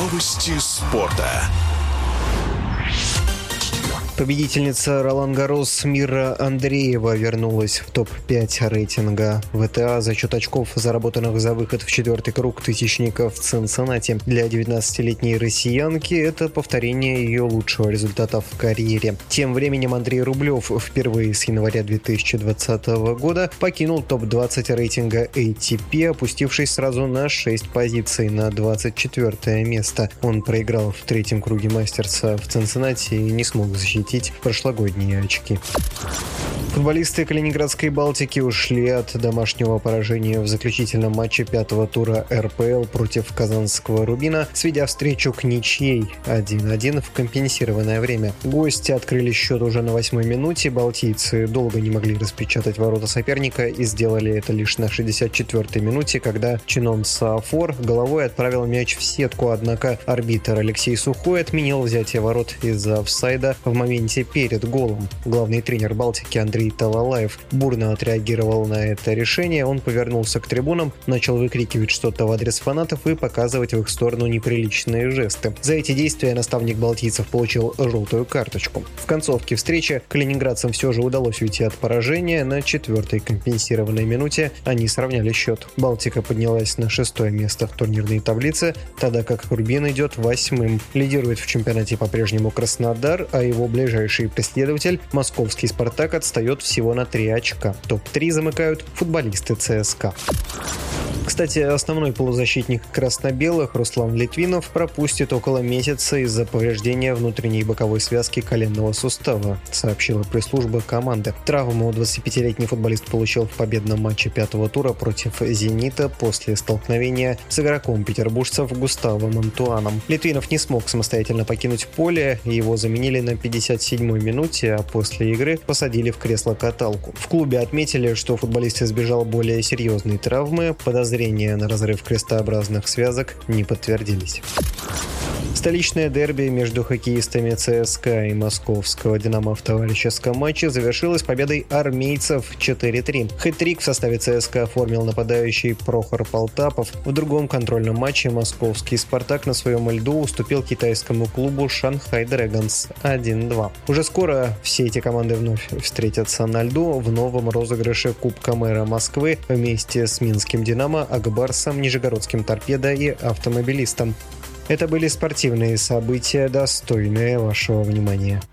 Новости спорта. Победительница Ролан-Гаррос Мира Андреева вернулась в топ-5 рейтинга ВТА за счет очков, заработанных за выход в четвертый круг тысячников в Цинциннати. Для 19-летней россиянки это повторение ее лучшего результата в карьере. Тем временем Андрей Рублев впервые с января 2020 года покинул топ-20 рейтинга ATP, опустившись сразу на 6 позиций, на 24 место. Он проиграл в третьем круге мастерса в Цинциннати и не смог защитить прошлогодние очки. Футболисты Калининградской «Балтики» ушли от домашнего поражения в заключительном матче пятого тура РПЛ против казанского «Рубина», сведя встречу к ничьей 1-1 в компенсированное время. Гости открыли счет уже на 8-й минуте, балтийцы долго не могли распечатать ворота соперника и сделали это лишь на 64-й минуте, когда Чинон Саафор головой отправил мяч в сетку, однако арбитр Алексей Сухой отменил взятие ворот из-за офсайда в моменте перед голом. Главный тренер «Балтики» Андрей Талалаев бурно отреагировал на это решение. Он повернулся к трибунам, начал выкрикивать что-то в адрес фанатов и показывать в их сторону неприличные жесты. За эти действия наставник балтийцев получил желтую карточку. В концовке встречи калининградцам все же удалось уйти от поражения. На 4-й компенсированной минуте они сравняли счет. «Балтика» поднялась на 6-е место в турнирной таблице, тогда как «Рубин» идет 8-м. Лидирует в чемпионате по-прежнему Краснодар, а его ближайший преследователь, московский «Спартак», отстает всего на 3 очка. Топ-3 замыкают футболисты ЦСКА. Кстати, основной полузащитник красно-белых Руслан Литвинов пропустит около месяца из-за повреждения внутренней боковой связки коленного сустава, сообщила пресс-служба команды. Травму 25-летний футболист получил в победном матче пятого тура против «Зенита» после столкновения с игроком петербуржцев Густавом Антуаном. Литвинов не смог самостоятельно покинуть поле, его заменили на 57-й минуте, а после игры посадили в кресло-каталку. В клубе отметили, что футболист избежал более серьезной травмы. Подозрения на разрыв крестообразных связок не подтвердились. Столичное дерби между хоккеистами ЦСКА и московского «Динамо» в товарищеском матче завершилось победой армейцев 4-3. Хэт-трик в составе ЦСКА оформил нападающий Прохор Полтапов. В другом контрольном матче московский «Спартак» на своем льду уступил китайскому клубу «Шанхай Дрэгонс» 1-2. Уже скоро все эти команды вновь встретятся на льду в новом розыгрыше Кубка мэра Москвы вместе с минским «Динамо», Акбарсом, нижегородским «Торпедо» и автомобилистом. Это были спортивные события, достойные вашего внимания.